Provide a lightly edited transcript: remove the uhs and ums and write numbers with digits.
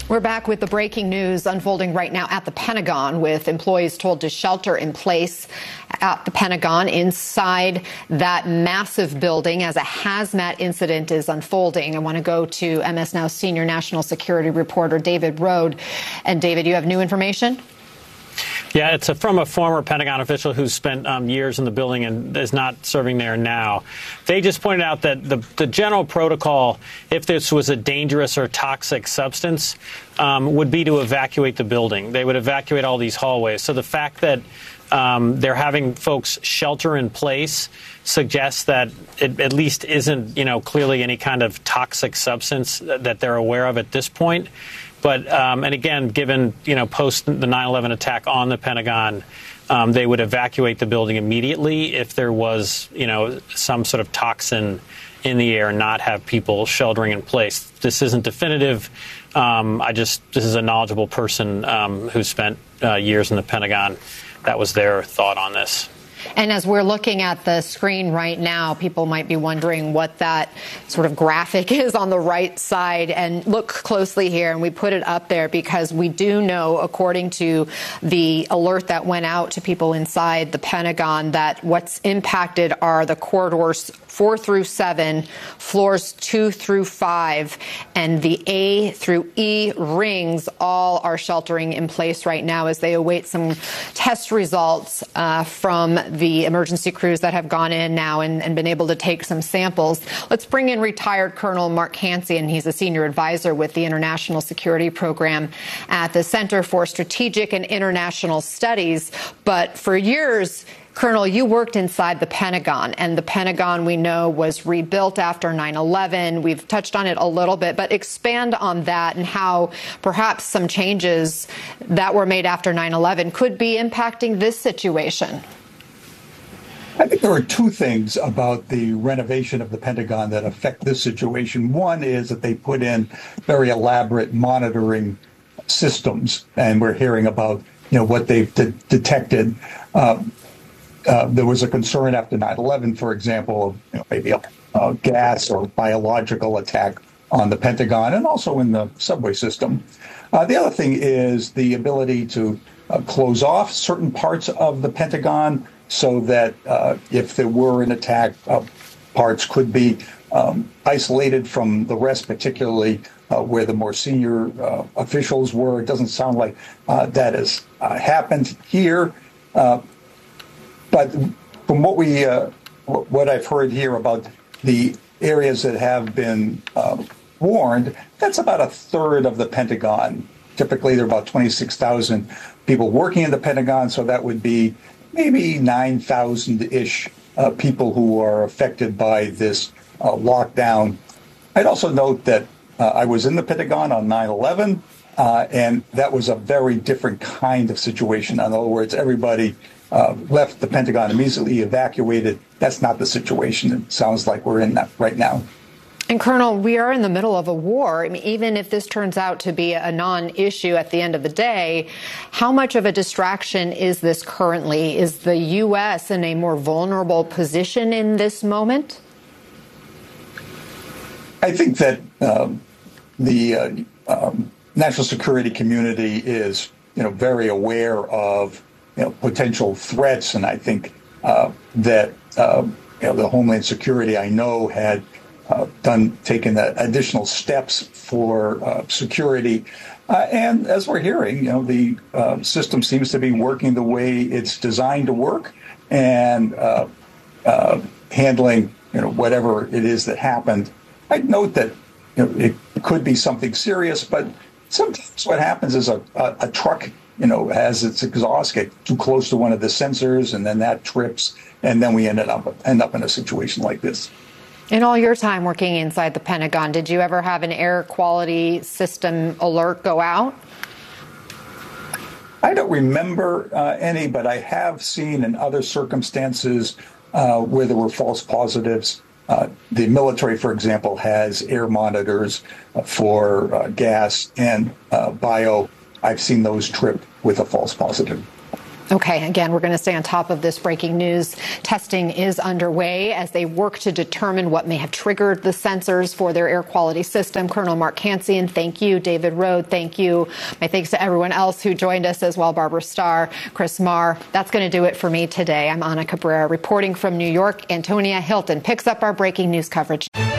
We're back with the breaking news unfolding right now at the Pentagon, with employees told to shelter in place at the Pentagon inside that massive building as a hazmat incident is unfolding. I want to go to MS Now senior national security reporter David Rohde. And David, you have new information? Yeah, it's from a former Pentagon official who's spent years in the building and is not serving there now. They just pointed out that the general protocol, if this was a dangerous or toxic substance, would be to evacuate the building. They would evacuate all these hallways. So the fact that they're having folks shelter in place suggests that it at least isn't, clearly any kind of toxic substance that they're aware of at this point. But, and again, given, post the 9/11 attack on the Pentagon, they would evacuate the building immediately if there was, some sort of toxin in the air and not have people sheltering in place. This isn't definitive. This is a knowledgeable person who spent years in the Pentagon. That was their thought on this. And as we're looking at the screen right now, people might be wondering what that sort of graphic is on the right side. And look closely here, and we put it up there because we do know, according to the alert that went out to people inside the Pentagon, that what's impacted are the corridors 4 through 7, floors 2 through 5, and the A through E rings all are sheltering in place right now as they await some test results from the emergency crews that have gone in now and been able to take some samples. Let's bring in retired Colonel Mark Hancian. He's a senior advisor with the International Security Program at the Center for Strategic and International Studies. But for years, Colonel, you worked inside the Pentagon, and the Pentagon, we know, was rebuilt after 9/11. We've touched on it a little bit, but expand on that and how perhaps some changes that were made after 9/11 could be impacting this situation. I think there are two things about the renovation of the Pentagon that affect this situation. One is that they put in very elaborate monitoring systems, and we're hearing about what they've detected. There was a concern after 9/11, for example, of maybe a gas or biological attack on the Pentagon and also in the subway system. The other thing is the ability to close off certain parts of the Pentagon so that if there were an attack, parts could be isolated from the rest, particularly where the more senior officials were. It doesn't sound like that has happened here. But from what I've heard here about the areas that have been warned, that's about a third of the Pentagon. Typically, there are about 26,000 people working in the Pentagon, so that would be maybe 9,000-ish people who are affected by this lockdown. I'd also note that I was in the Pentagon on 9/11, and that was a very different kind of situation. In other words, everybody left the Pentagon immediately, evacuated. That's not the situation it sounds like we're in that right now. And Colonel, we are in the middle of a war. I mean, even if this turns out to be a non-issue at the end of the day, how much of a distraction is this currently? Is the U.S. in a more vulnerable position in this moment? I think that the national security community is, very aware of potential threats, and I think that the Homeland Security, I know, had taken additional steps for security. And as we're hearing, the system seems to be working the way it's designed to work and handling, whatever it is that happened. I'd note that it could be something serious, but sometimes what happens is a truck, has its exhaust get too close to one of the sensors, and then that trips, and then we end up in a situation like this. In all your time working inside the Pentagon, did you ever have an air quality system alert go out? I don't remember any, but I have seen in other circumstances where there were false positives. The military, for example, has air monitors for gas and bio. I've seen those trip with a false positive. Okay, again, we're going to stay on top of this breaking news. Testing is underway as they work to determine what may have triggered the sensors for their air quality system. Colonel Mark Cancian, thank you. David Rode, thank you. My thanks to everyone else who joined us as well. Barbara Starr, Chris Marr. That's going to do it for me today. I'm Ana Cabrera reporting from New York. Antonia Hilton picks up our breaking news coverage.